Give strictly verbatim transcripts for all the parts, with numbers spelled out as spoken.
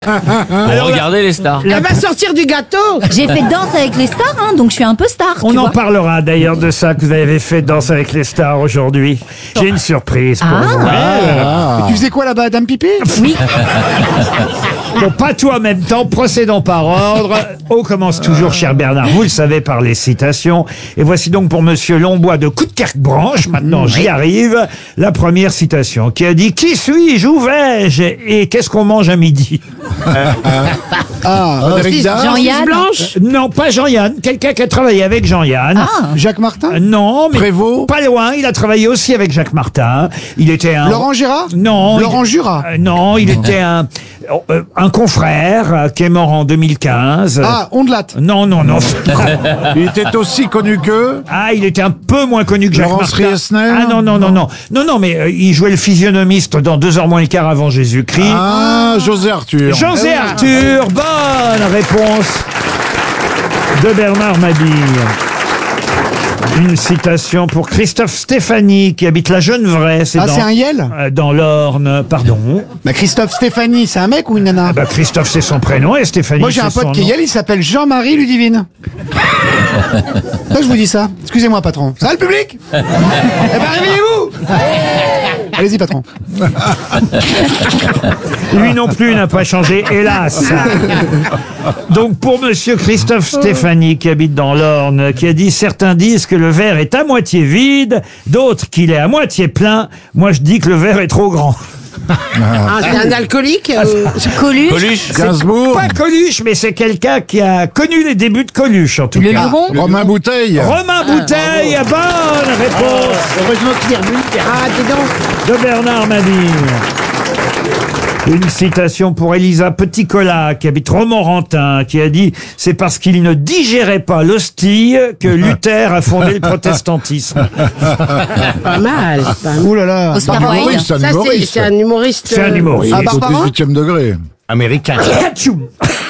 Alors, regardez les stars. Elle va sortir du gâteau. J'ai fait Danse avec les stars, hein, donc je suis un peu star. On tu en vois. parlera d'ailleurs de ça que vous avez fait Danse avec les stars aujourd'hui. J'ai une surprise pour Ah. vous. Et tu faisais quoi là-bas, Dame Pipi? Oui. Bon, pas tout en même temps, procédons par ordre. On commence toujours, cher Bernard, vous le savez, par les citations. Et voici donc pour Monsieur Lombois de Coudekerque-Branche, maintenant j'y arrive, la première citation qui a dit « Qui suis-je? Où vais-je? Et qu'est-ce qu'on mange à midi ?» Ah, Frédéric Dard, Jean-Yann. Blanche. Non, pas Jean-Yann, quelqu'un qui a travaillé avec Jean-Yann. Ah. Jacques Martin, Euh, Non, mais Prévost. pas loin, il a travaillé aussi avec Jacques Martin. Il était un... Laurent Gérard, Non. Laurent il- Jurat. Euh, non, il était un, euh, un confrère euh, qui est mort en deux mille quinze. Ah, Ondelat. Non, non, non. Il était aussi connu que Ah, il était un peu moins connu que Jacques Laurence Martin. Riesner. Ah non, non, non, non. Non, non, mais euh, il jouait le physionomiste dans Deux heures moins le quart avant Jésus-Christ. Ah, José Arthur. José Arthur, bonne réponse de Bernard Mabille. Une citation pour Christophe Stéphanie qui habite la Genevraie. Ah, dans, c'est un Yel euh, dans l'Orne, pardon. Bah, Christophe Stéphanie, c'est un mec ou une nana? Bah, Christophe, c'est son prénom et Stéphanie, Moi j'ai un c'est son pote qui est nom. Yel, il s'appelle Jean-Marie Ludivine. Ça je vous dis ça. Excusez-moi patron. Ça va le public? Eh ben réveillez-vous. Allez-y patron. Lui non plus n'a pas changé, hélas. Donc pour Monsieur Christophe Stéphanie qui habite dans l'Orne, qui a dit « Certains disent que le verre est à moitié vide, d'autres qu'il est à moitié plein. Moi je dis que le verre est trop grand. » Ah, c'est un alcoolique. euh, Coluche. Coluche. Gainsbourg. Pas Coluche, mais c'est quelqu'un qui a connu les débuts de Coluche en tout Le cas. Luron. Romain Bouteille. Romain Bouteille, bonne réponse Heureusement qu'il est revenu. Ah, dis donc. de Bernard Mabille. Une citation pour Elisa Petitcola, qui habite Romorantin, qui a dit « C'est parce qu'il ne digérait pas l'hostie que Luther a fondé le protestantisme. Pas mal. pas mal. Ouh là là. Oscar Barbara Wilde. Ruiz, c'est un Ça, c'est humoriste. c'est un humoriste. » C'est un euh, humoriste. Ah, Il est au Barbara dix-huitième degré. Américain. Atchoum.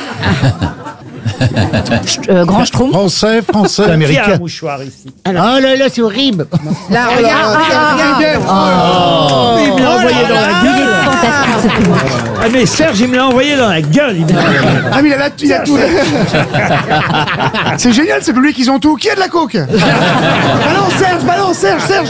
Euh, Grand Schtroumpf. Français, français. Qui a un Américain. mouchoir ici? Oh là là, c'est horrible. Là, regarde, regarde, regarde. Il me l'a envoyé dans la Il gueule. est fantastique ce public. Ah mais Serge, il me l'a envoyé dans la gueule. il me l'a envoyé. Ah mais il a, la- il a tout. C'est génial, c'est public, ils ont tout. Qui a de la coke? Balance Serge, balance Serge, Serge.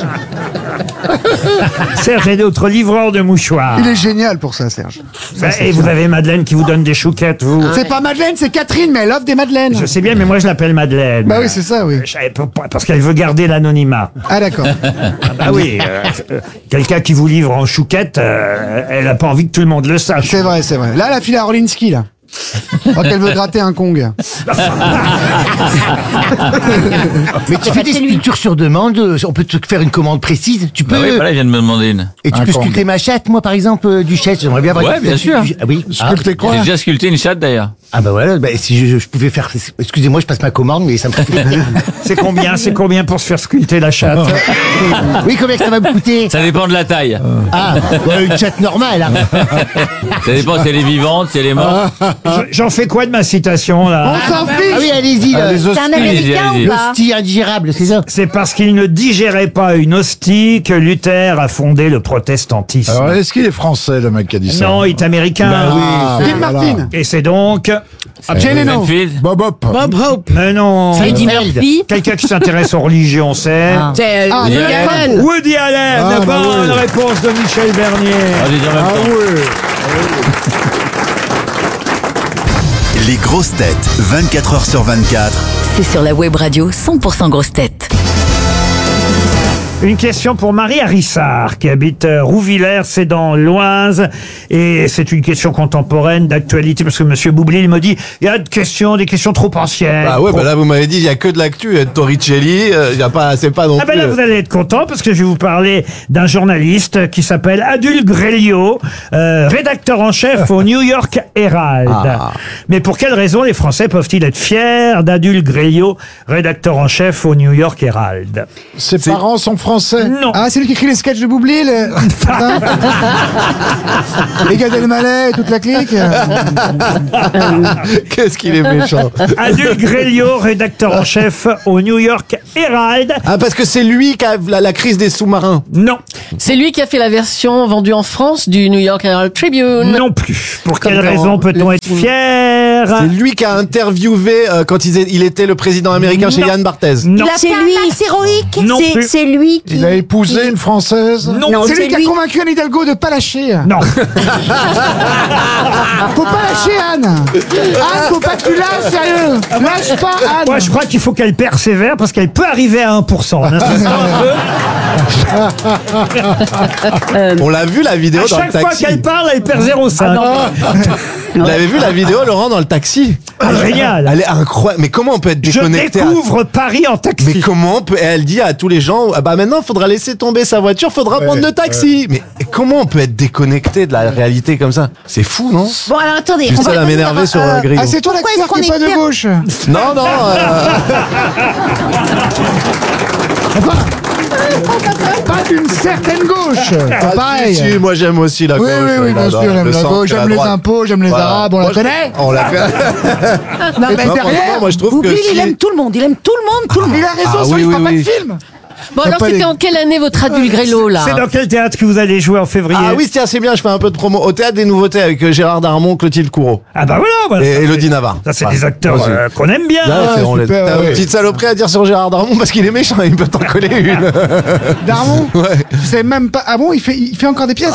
Serge est notre livreur de mouchoirs. Il est génial pour ça, Serge. Et vous avez Madeleine qui vous donne des chouquettes, vous. C'est pas Madeleine, c'est Catherine, mais elle offre des Madeleines. Je sais bien, mais moi je l'appelle Madeleine. Bah oui, c'est ça, oui. Je savais pas- Parce qu'elle veut garder l'anonymat. Ah d'accord. Ah oui, euh, euh, quelqu'un qui vous livre en chouquette, euh, elle a pas envie que tout le monde le sache. C'est vrai, c'est vrai. Là, elle a filé à Orlinski, là. Oh, qu'elle veut gratter un Kong. Mais tu fais des sculptures sur demande, euh, on peut te faire une commande précise. Tu peux. Bah oui, voilà, il vient de me demander une. Et tu Un peux Kong. sculpter ma chatte, moi par exemple, euh, Duchesse. J'aimerais bien avoir Ouais, une- bien sûr. Ah oui. Ah, Sculpter quoi? J'ai déjà sculpté une chatte d'ailleurs. ah bah voilà, bah, si je, je pouvais faire. Excusez-moi, je passe ma commande, mais ça me ferait plaisir. C'est combien, c'est combien pour se faire sculpter la chatte? Oui, combien que ça va me coûter? Ça dépend de la taille. Ah, ouais, une chatte normale. Hein. Ça dépend si elle est vivante, si elle est morte. Je- J'en fais quoi de ma citation là? On s'en Ah fiche. oui, allez-y. Ah, là. les C'est un hosties. Américain allez-y. ou pas? L'hostie indigérable, c'est ça? C'est parce qu'il ne digérait pas une hostie que Luther a fondé le protestantisme. Alors, est-ce qu'il est français, le mec qui a dit ça? Non, il est américain. Ah, Dean voilà. Martin. Et c'est donc... Jay Leno. Redfield. Bob Hop. Bob Hope. Mais non. Eddie Seinfeld. Murphy. Quelqu'un qui s'intéresse aux religions, c'est... Ah. C'est Ah, Woody Woody Allen. Woody Allen. Ah, bah Bonne oui. réponse de Michel Bernier. Ah, j'ai dit en même Ah temps. oui. Les grosses têtes, vingt-quatre heures sur vingt-quatre. C'est sur la web radio cent pour cent grosses têtes. Une question pour Marie Harissard, qui habite euh, Rouvillers, c'est dans l'Oise. Et c'est une question contemporaine, d'actualité, parce que Monsieur Boublil me dit, il y a des questions, des questions trop anciennes. Ah ouais, trop- bah là vous m'avez dit il y a que de l'actu, il y a de Torricelli, euh, il y a pas, c'est pas non Ah ben plus. là, vous allez être content parce que je vais vous parler d'un journaliste qui s'appelle Adul Grelio, euh, rédacteur en chef au New York Herald. Ah. Mais pour quelle raison les Français peuvent-ils être fiers d'Adul Grelio, rédacteur en chef au New York Herald? Ses parents sont français. français. Non. Ah, c'est lui qui écrit les sketchs de Boubli, le... Hein les Gad Elmaleh et toute la clique. Qu'est-ce qu'il est méchant. Adul Grelio, rédacteur en chef au New York Herald. Ah, parce que c'est lui qui a la, la crise des sous-marins. Non. C'est lui qui a fait la version vendue en France du New York Herald Tribune. Non plus. Pour Comme quelle dans raison peut-on le être film. fier? C'est lui qui a interviewé euh, quand il, il était le président américain chez Non. Yann Barthès. Non. C'est lui. C'est héroïque. Non C'est plus. c'est lui qui. Il a épousé une française. Non. Non, C'est lui c'est qui a lui. convaincu Anne Hidalgo de pas lâcher. Non. Faut pas lâcher, Anne. Anne, faut pas que tu lâches, sérieux. Lâche pas, Anne. Moi, je crois qu'il faut qu'elle persévère parce qu'elle peut arriver à un pour cent. En insistant un peu. On l'a vu la vidéo À dans le chaque fois taxi. qu'elle parle, elle perd zéro virgule cinq. Vous avez vu la vidéo, Laurent, dans le taxi? Ah, génial. Elle est incroyable. Mais comment on peut être Je déconnecté à- découvre Paris en Mais taxi. comment on peut... Et elle dit à tous les gens, ah bah maintenant, faudra laisser tomber sa voiture, faudra prendre le taxi. Mais comment on peut être déconnecté de la réalité comme ça? C'est fou, non? Bon, alors attendez. Juste on va ça à revenir m'énerver à- sur euh, un grillon. Ah, c'est toi Pourquoi l'acteur est-ce qu'on qui est pas est de fier gauche. Non, non. euh, Pas d'une certaine gauche. ah, C'est pareil. si, si, moi j'aime aussi la Oui, gauche. oui, oui, euh, bien la- sûr, le j'aime la centre gauche, et la j'aime les droite. impôts, j'aime les Voilà. arabes, on la Moi, je- connaît. On l'a fait. Non, mais Non, franchement, derrière, moi je trouve que Boubli, il si- aime tout le monde. Il aime tout le monde, tout le monde. il a raison, Ah sinon oui, il fera oui, pas oui. de film. Bon, alors pas c'était les- en quelle année votre Adul Grello, là? C'est dans quel théâtre que vous allez jouer en février? Ah oui, tiens, c'est bien, je fais un peu de promo. Au Théâtre des Nouveautés avec euh, Gérard Darmon, Clotilde Courreau. Ah bah voilà, voilà. Et Ça, Élodie c'est- Navarre. Ça, c'est Ouais. des acteurs Moi aussi. euh, qu'on aime bien. Là, c'est- on les- super, T'as ouais. une petite saloperie à dire sur Gérard Darmon parce qu'il est méchant, il peut t'en coller une. Darmon, Ouais. tu sais même pas. Ah bon, il fait, il fait encore des pièces.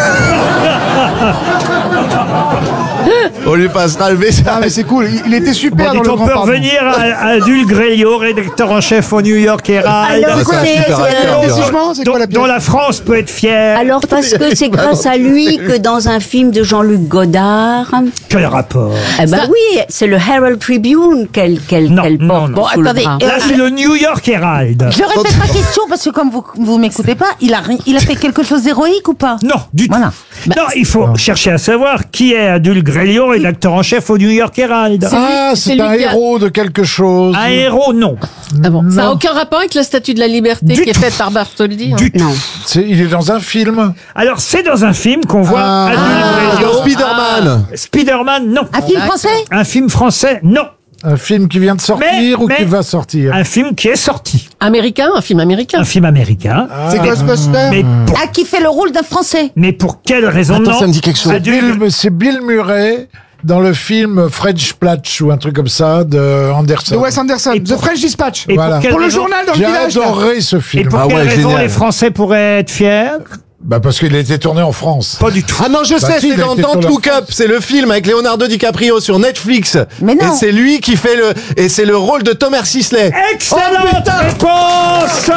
On lui passera le Ah, message. mais c'est cool, il, il était Bon, super dites, dans le on grand peut pardon. revenir à, à Adul Grelio, rédacteur en chef au New York Herald. Alors, C'est quoi la c'est- super c'est- acteur, Les Gérard jugements, c'est dont, quoi la pièce dont la France peut être fière. Alors parce que c'est grâce à lui que dans un film de Jean-Luc Godard, Quel rapport? eh ben oui, c'est le Herald Tribune qu'elle qu'elle Non, qu'elle non, porte. non. sous le attendez, bras. euh, Là, c'est le New York Herald. Je répète ma question parce que comme vous vous m'écoutez pas, il a ri- il a fait quelque chose d'héroïque ou pas? Non, du Voilà. tout. Non, il faut chercher à savoir qui est Adul Grelio, rédacteur en chef au New York Herald. Ah, c'est c'est lui un qui a- héros de quelque chose. Un héros, non. Ah bon. Ça n'a aucun rapport avec la statue de la liberté Du qui est tout. faite par Bartholdi, hein. Du tout. Non. C'est- il est dans un film. Alors, c'est dans un film qu'on voit Ah. Adul Dans Grelio. Spider-Man. Spider-Man, non. Un film français? Un film français, non. Un film qui vient de sortir Mais- ou mais- qui va sortir. Un film qui est sorti. Américain, un film américain. Un film américain. C'est Ghostbusters. Mais pour, Ah, qui fait le rôle d'un français? mais pour quelle raison? Attends, non. ça me dit quelque chose. Adul- Bill- C'est Bill Murray dans le film French Platch ou un truc comme ça de Anderson. De Wes Anderson, Et The pour- French Dispatch. Et Voilà. pour, quelle Pour le raison- journal dans le J'ai village. là. adoré ce Et film. pour Ah quelle ouais, raison génial. les Français pourraient être fiers? Bah parce qu'il a été tourné en France. Pas du tout. Ah non, je Bah sais, si, c'est il a dans été Don't sur la Look Up, c'est le film avec Leonardo DiCaprio sur Netflix. Mais non. Et c'est lui qui fait le, et c'est le rôle de Thomas Sisley. Excellente réponse.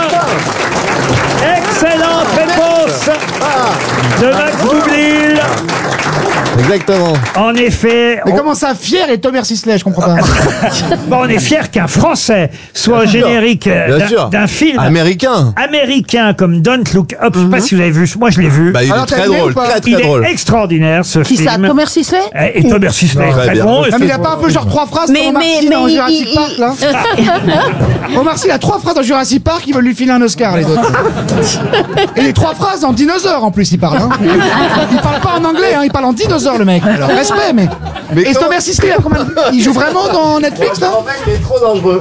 Excellente réponse de Max Boublil. Exactement. En effet, Mais on, comment ça, fier et Thomas Sisley, je comprends pas. bon, on est fiers qu'un Français soit au générique euh, Bien d'un- sûr. d'un film Américain. américain comme Don't Look Up. Je sais pas si vous l'avez vu. Moi, je l'ai vu. Bah, il Alors, est t'as très aimé drôle, ou pas très très Il drôle. est extraordinaire ce Qui film. ça? Thomas Sisley? Et Thomas Sisley est Très très bien. bon. Non, mais il a pas un peu genre trois phrases Mais- comme Omar mais- Sy dans mais Jurassic il- Park, là Omar Sy, il a trois phrases dans Jurassic Park, ils veulent lui filer un Oscar, les autres. Et les trois phrases en dinosaure, en plus, il parle. Hein. Il parle pas en anglais, hein, il parle en dinosaure, le mec. Alors, respect, mais... Mais Et comment- Thomas Sisley, il, a combien de- il joue vraiment dans Netflix, là En fait, il est trop dangereux.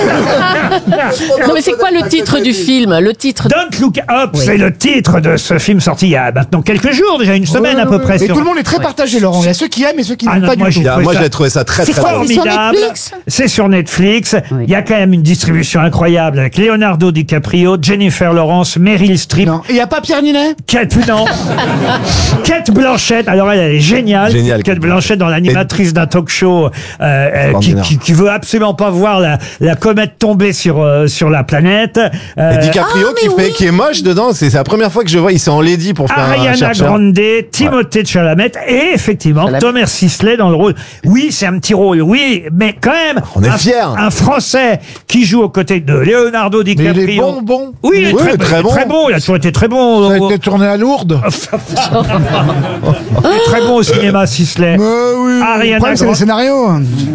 Non, mais c'est quoi le titre du film? Le titre. Don't Look Up, c'est le titre de ce film sorti il y a maintenant quelques jours, déjà une semaine à peu près. Et sur- tout le monde est très partagé, Laurent. Il y a ceux qui aiment et ceux qui Ah n'aiment non, pas moi, du j'ai tout. Ah, trouvé moi, ça- j'ai trouvé ça très C'est très drôle. formidable. Netflix C'est sur Netflix. Il y a quand même une distribution incroyable avec Leonardo DiCaprio, Jennifer Lawrence, Meryl Streep, Non. Et il n'y a pas Pierre Ninet Kate, non. Kate Blanchett. Alors elle, elle est géniale. Géniale, Kate Kate Blanchett dans l'animatrice d'un talk show euh, euh, qui, Extraordinaire. qui, qui veut absolument pas voir la, la comète tomber sur euh, sur la planète. Euh, Et DiCaprio qui fait, qui est moche dedans, c'est c'est la première fois que je vois, il s'est en lady pour faire un Ariana chercheur. Grande, Timothée Chalamet et effectivement Chalamet. Thomas Sisley dans le rôle. Oui, c'est un petit rôle, oui, mais quand même. On est un, fiers. Un Français qui joue aux côtés de Leonardo Mais DiCaprio. il est bon, bon. Oui, il est Oui, très, très il est bon. très bon. Il a toujours été très bon. Ça a au- été tourné à Lourdes. Il est très bon au cinéma, Sisley. Mais oui, Ariana Le problème, c'est Grande. le scénario.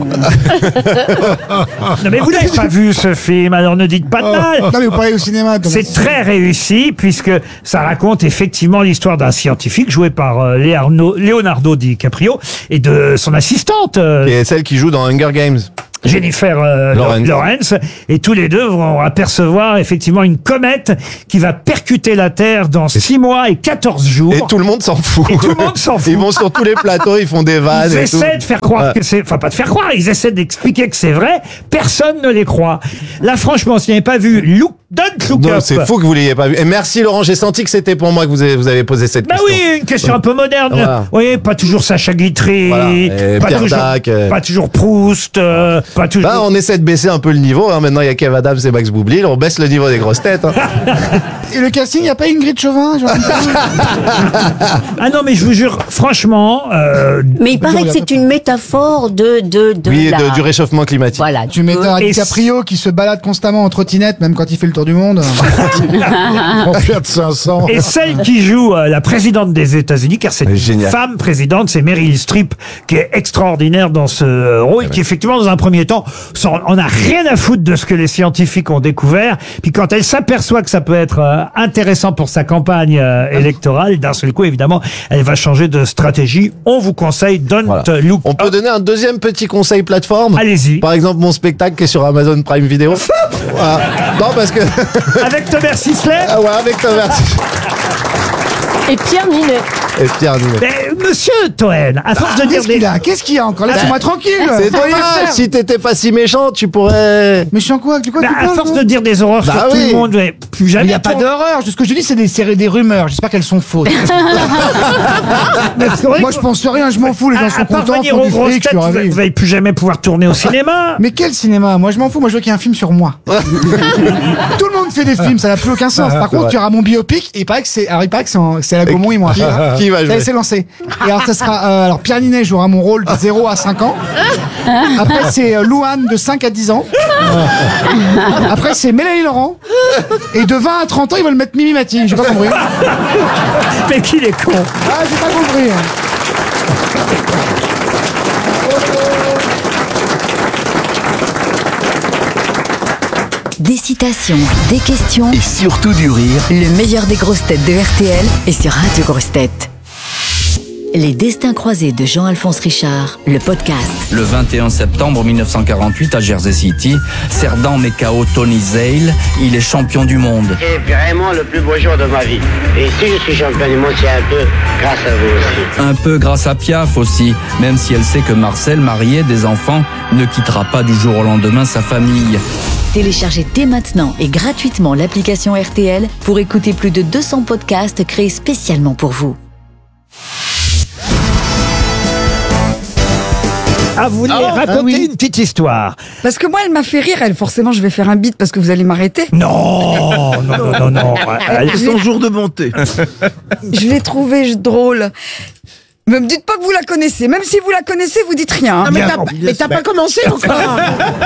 Non mais vous n'avez pas vu ce film, alors ne dites pas de mal. Non, mais vous parlez au cinéma. Thomas. C'est très réussi puisque ça raconte effectivement l'histoire d'un scientifique joué par euh, Leonardo, Leonardo DiCaprio et de son assistante euh, Et celle qui joue dans Hunger Games. Jennifer euh, Lawrence. Lawrence. Et tous les deux vont apercevoir effectivement une comète qui va percuter la Terre dans six mois et quatorze jours. Et tout le monde s'en fout. Et tout le monde s'en fout. Ils vont sur tous les plateaux, ils font des vannes Ils et tout. essaient de faire croire Ouais. que c'est... Enfin, pas de faire croire, ils essaient d'expliquer que c'est vrai. Personne ne les croit. Là, franchement, si vous n'avez pas vu Look, Don't Look Non, Up... c'est fou que vous l'ayez pas vu. Et merci Laurent, j'ai senti que c'était pour moi que vous avez, vous avez posé cette Bah question. oui, une question un peu moderne. Voilà. Oui, pas toujours Sacha Guitry, Voilà. Et pas, Pierre toujours, Dac, euh. pas toujours Proust, euh, pas toujours... Bah, on essaie de baisser un peu le niveau. Hein. Maintenant, il y a Kev Adams et Max Boublil. On baisse le niveau des grosses têtes. Hein. Et le casting, il n'y a pas Ingrid Chauvin genre... Ah non, mais je vous jure, franchement... euh, Mais il paraît que c'est une métaphore de, de, de Oui, la... de- du réchauffement climatique. Voilà. Tu mets un Et DiCaprio qui se balade constamment en trottinette, même quand il fait le tour du monde. En Fiat cinq cents. Et celle qui joue euh, la présidente des États-Unis, car c'est Mais une génial. femme présidente, c'est Meryl Streep, qui est extraordinaire dans ce euh, rôle, qui effectivement, dans un premier temps, s'en- on n'a rien à foutre de ce que les scientifiques ont découvert. Puis quand elle s'aperçoit que ça peut être euh, intéressant pour sa campagne euh, électorale, d'un seul coup, évidemment, elle va changer de stratégie. On vous conseille Don't Voilà. Look On peut Up. donner un deuxième petit conseil plateforme. Allez-y. Par exemple, mon spectacle qui est sur Amazon Prime Video. Voilà. Non, parce que. Avec Thomas Sisley. Ah ouais, avec Thomas. Et Pierre Ninet. Et Pierre Ninet. Mais, monsieur Toen, à force de dire Qu'est-ce des... qu'il a Qu'est-ce qu'il y a encore Laisse-moi tranquille. C'est Faut aller le dommage. faire. Si t'étais pas si méchant, tu pourrais. Méchant quoi Du quoi Bah, tu à parles, force toi de dire des horreurs Bah sur tout oui. le monde, mais plus Il jamais... n'y a pas tourner- d'horreur. Ce que je dis, c'est des, c'est des rumeurs. J'espère qu'elles sont fausses. Mais c'est vrai Moi, que- je pense rien. Je m'en fous. Les gens à, sont à part contents. venir font aux du grosses fric, je têtes, suis vous ravi. vous allez plus jamais pouvoir tourner au cinéma. Mais quel cinéma Moi, je m'en fous. Moi, je veux qu'il y ait un film sur moi. Tout le monde fait des films. Ça n'a plus aucun sens. Par contre, il y aura mon biopic. Et il paraît que c'est. Alors, il paraît que c'est en- c'est la Gaumont et moi. Qui, qui va Ça y jouer est, c'est lancé. Et alors, ça sera. euh, alors, Pierre Ninet jouera mon rôle de zéro à cinq ans. Après, c'est euh, Louane de cinq à dix ans. Après, c'est Mélanie Laurent. Et de vingt à trente ans, ils veulent mettre Mimi Mati. J'ai pas compris. Mais qu'il est con. Ah, j'ai pas compris. Des citations, des questions. Et surtout du rire. Le meilleur des grosses têtes de R T L est sur Radio Grosses Têtes. Les destins croisés de Jean-Alphonse Richard, le podcast. Le vingt et un septembre mille neuf cent quarante-huit à Jersey City, Cerdan met K O Tony Zale, il est champion du monde. C'est vraiment le plus beau jour de ma vie. Et si je suis champion du monde, c'est un peu grâce à vous aussi. Un peu grâce à Piaf aussi, même si elle sait que Marcel, marié, des enfants, ne quittera pas du jour au lendemain sa famille. Téléchargez dès maintenant et gratuitement l'application R T L pour écouter plus de deux cents podcasts créés spécialement pour vous. Ah, vous voulez Ah, raconter ah oui. une petite histoire? Parce que moi, elle m'a fait rire, elle. Forcément, je vais faire un beat parce que vous allez m'arrêter. Non, non, non, non, non. Allez. Je l'ai- jour de bonté. Je l'ai trouvée drôle. Ne me dites pas que vous la connaissez. Même si vous la connaissez, vous dites rien. Non, mais Bien, t'as bon, pas- mais t'as pas commencé encore.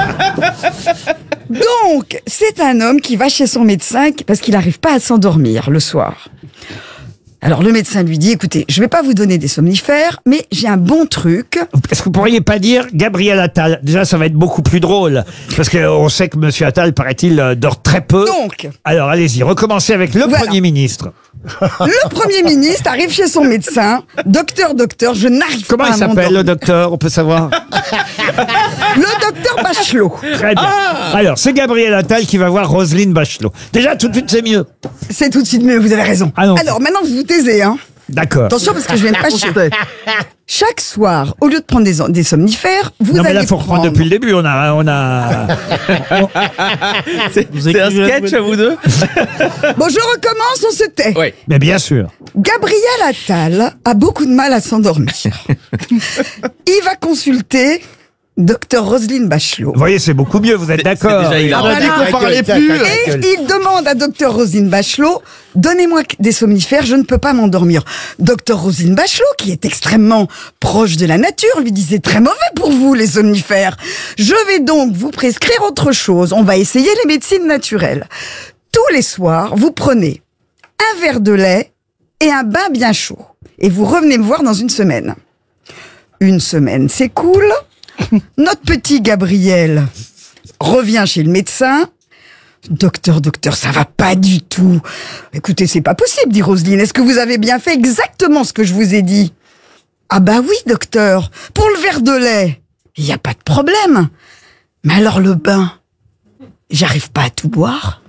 Donc, c'est un homme qui va chez son médecin parce qu'il n'arrive pas à s'endormir le soir. Alors le médecin lui dit, écoutez, je vais pas vous donner des somnifères, mais j'ai un bon truc. Est-ce que vous pourriez pas dire Gabriel Attal? Déjà, ça va être beaucoup plus drôle. Parce qu'on sait que Monsieur Attal, paraît-il, euh, dort très peu. Donc, Alors, allez-y, recommencez avec le Voilà. Premier ministre. le Premier ministre arrive chez son médecin. Docteur, docteur, je n'arrive Comment pas il à s'appelle, m'endormir. le docteur? On peut savoir? Le docteur Bachelot. Très bien. Alors, c'est Gabriel Attal qui va voir Roselyne Bachelot. Déjà, tout de suite, c'est mieux. C'est tout de suite mieux, vous avez raison. Ah non. Alors maintenant, vous vous taisez, hein. D'accord. Attention parce que je vais me fâcher. Chaque soir, au lieu de prendre des, des somnifères, vous non, mais allez là, faut reprendre prendre... depuis le début. On a, on a. C'est c'est un sketch à vous deux. Bon, je recommence, on se tait. Oui. Mais bien sûr. Gabriel Attal a beaucoup de mal à s'endormir. Il va consulter docteur Roselyne Bachelot. Vous voyez, c'est beaucoup mieux. Vous êtes d'accord? déjà hilarant. On a dit qu'on parlait plus. Et il demande à docteur Roselyne Bachelot, donnez-moi des somnifères, je ne peux pas m'endormir. Docteur Roselyne Bachelot, qui est extrêmement proche de la nature, lui disait très mauvais pour vous les somnifères. Je vais donc vous prescrire autre chose. On va essayer les médecines naturelles. Tous les soirs, vous prenez un verre de lait et un bain bien chaud. Et vous revenez me voir dans une semaine. Une semaine s'écoule. Notre petit Gabriel revient chez le médecin. Docteur, docteur, ça va pas du tout. Écoutez, c'est pas possible, dit Roselyne. Est-ce que vous avez bien fait exactement ce que je vous ai dit? Ah bah oui, docteur. Pour le verre de lait, il y a pas de problème. Mais alors le bain, j'arrive pas à tout boire.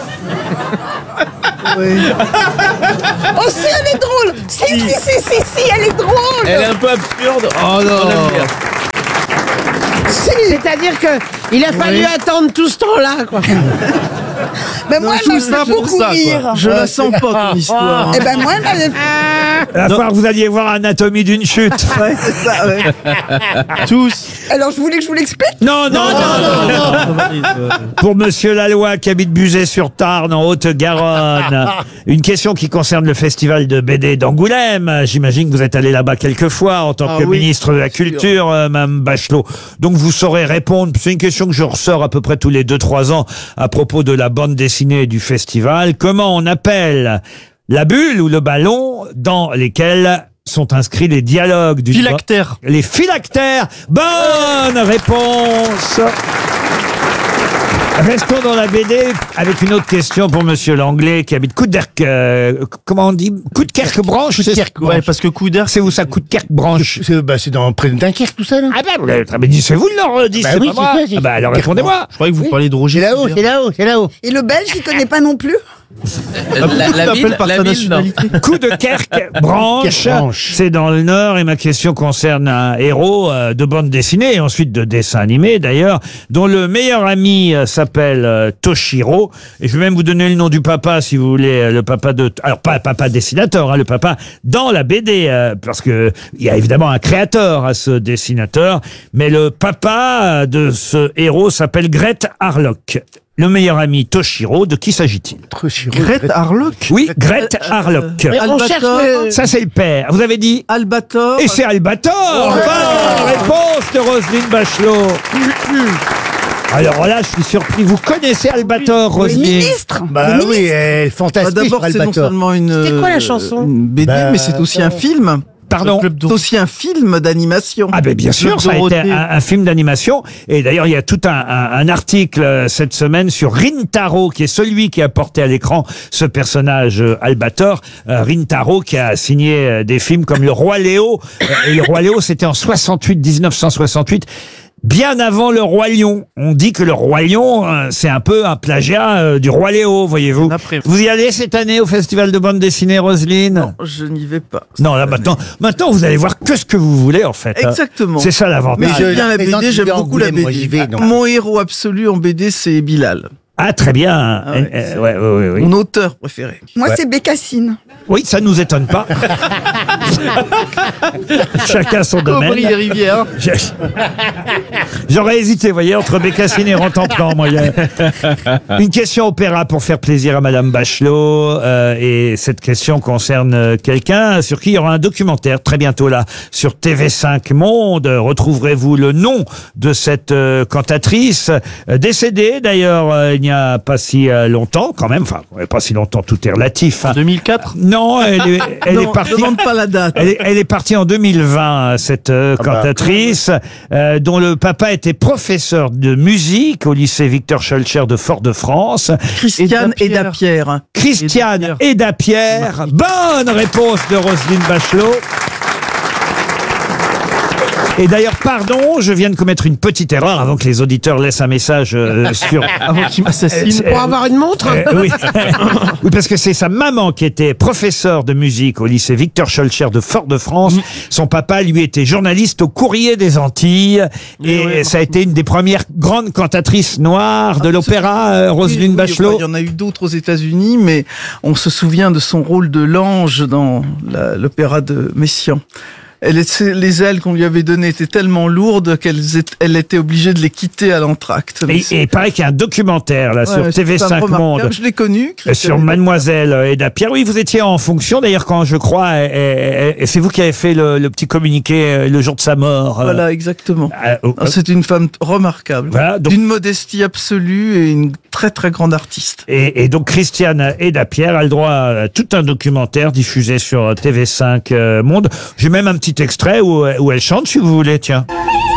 Oui. Oh si, elle est drôle. Si, si, si, si, si, elle est drôle. Elle est un peu absurde. Oh non. On aime bien. C'est-à-dire que il a fallu Oui. attendre tout ce temps-là, quoi. Ben moi, elle m'a fait beaucoup rire. Je la sens pas, ton histoire. Eh ben moi, elle m'avait fait... La fois que vous alliez voir Anatomie d'une chute. Ouais, c'est ça, ouais. Tous. Alors, je voulais que je vous l'explique. Non, non, non, non, non. Pour Monsieur Laloy qui habite Buzet-sur-Tarn en Haute-Garonne. Une question qui concerne le festival de B D d'Angoulême. J'imagine que vous êtes allé là-bas quelques fois en tant Ah que oui, ministre de la Culture, euh, Mme Bachelot. Donc vous saurez répondre. C'est une question que je ressors à peu près tous les deux trois ans à propos de la bande dessinée du festival. Comment on appelle la bulle ou le ballon dans lesquels sont inscrits les dialogues du... Phylactères. Les phylactères. Bonne réponse. Restons dans la B D avec une autre question pour Monsieur Langlais qui habite Couderc. Euh, comment on dit? Coudekerque-Branche. Ouais, parce que Couderc, c'est où ça? Coudekerque-Branche. C'est bah, c'est dans près de Dunkerque, tout ça, là. Ah ben, vous l'avez très bien dit, c'est vous le leur dites, Bah c'est oui, pas c'est moi. ça, c'est- Ah bah alors répondez-moi. je croyais que vous parliez de Roger. C'est là-haut, c'est là-haut, c'est là-haut. Et le Belge, il connaît pas non plus. La, la ville, la ville, non. Coudekerque-Branche. Branche. C'est dans le Nord et ma question concerne un héros euh, de bande dessinée et ensuite de dessin animé d'ailleurs, dont le meilleur ami euh, s'appelle euh, Toshiro. Et je vais même vous donner le nom du papa si vous voulez, euh, le papa de... Alors pas papa dessinateur, hein, le papa dans la B D, euh, parce que il y a évidemment un créateur à ce dessinateur, mais le papa de ce héros s'appelle Gret Harlock. Le meilleur ami Toshiro, de qui s'agit-il? Gret Harlock. Oui, Gret Harlock. On cherche le... Ça, c'est le père. Vous avez dit Albator. Et c'est Albator. Bonne réponse de Roselyne Bachelot. Alors là, je suis surpris. Vous connaissez Albator, Le Roselyne? ministre. Bah oui, elle est Ah, fantastique, D'abord, c'est non Albator. seulement une, C'était quoi la euh, chanson une B D, Bah, mais c'est aussi un film. Pardon. C'est aussi un film d'animation. Ah ben bien sûr, ça a été un, un film d'animation. Et d'ailleurs, il y a tout un, un, un article euh, cette semaine sur Rintaro, qui est celui qui a porté à l'écran ce personnage euh, Albator. Euh, Rintaro qui a signé euh, des films comme Le Roi Léo. Euh, et Le Roi Léo, c'était en soixante-huit, dix-neuf cent soixante-huit. Bien avant le Roi Lion. On dit que le Roi Lion, euh, c'est un peu un plagiat euh, du Roi Léo, voyez-vous. Après. Vous y allez cette année au Festival de bande dessinée, Roselyne? Je n'y vais pas. Non, là maintenant, maintenant vous allez voir que ce que vous voulez en fait. hein. Exactement. C'est ça l'avantage. Mais j'aime je bien la présente, B D, j'y j'aime vais en beaucoup la Angoulême, B D. moi, j'y vais, donc. Mon héros absolu en B D, c'est Bilal. Ah très bien. Ah ouais, Euh, euh, ouais, ouais, ouais, ouais. Mon auteur préféré. Moi, Ouais. c'est Bécassine. Oui, ça nous étonne pas. Chacun son domaine. Cobry et Rivière. J'ai- J'aurais hésité, vous voyez, entre Bécassine et Rantanplan, moi. Il y a- Une question opéra pour faire plaisir à Madame Bachelot. euh, et cette question concerne euh, quelqu'un sur qui il y aura un documentaire très bientôt là sur T V cinq Monde. Retrouverez-vous le nom de cette euh, cantatrice euh, décédée d'ailleurs euh, il n'y a pas si euh, longtemps quand même. Enfin, pas si longtemps, tout est relatif. hein. deux mille quatre. Non, elle est, elle Non, est partie. demande pas la date. Elle est, elle est partie en deux mille vingt, cette euh, cantatrice, euh, dont le papa était professeur de musique au lycée Victor Schœlcher de Fort-de-France. Christiane Eda-Pierre. Christiane Eda-Pierre. Bonne réponse de Roselyne Bachelot. Et d'ailleurs, pardon, je viens de commettre une petite erreur avant que les auditeurs laissent un message euh, sur... Avant qu'il m'assassine. Euh, Pour avoir une montre. Euh, oui. Oui, parce que c'est sa maman qui était professeure de musique au lycée Victor Schœlcher de Fort-de-France. Son papa, lui, était journaliste au Courrier des Antilles. Et oui, ça a été une des premières grandes cantatrices noires de l'opéra, euh, Roselyne Oui, oui, Bachelot. enfin, il y en a eu d'autres aux États-Unis, mais on se souvient de son rôle de l'ange dans la- l'opéra de Messiaen. Elle était- les ailes qu'on lui avait données étaient tellement lourdes qu'elle elle était obligée de les quitter à l'entracte. Et, et il paraît qu'il y a un documentaire là Ouais, sur c'est T V une femme cinq remarquable. Monde. Je l'ai connue. Euh, Christiane Sur Eda-Pierre. Mademoiselle Eda Pierre. Oui, vous étiez en fonction d'ailleurs quand je crois, et, et- et c'est vous qui avez fait le, le petit communiqué euh, le jour de sa mort. euh. Voilà, exactement. Euh, oh, Ah, c'est une femme remarquable, Voilà, donc- d'une modestie absolue et une très très grande artiste. Et, et donc Christiane Eda-Pierre a le droit à tout un documentaire diffusé sur T V cinq euh, Monde. J'ai même un petit extrait où, où elle chante, si vous voulez, tiens.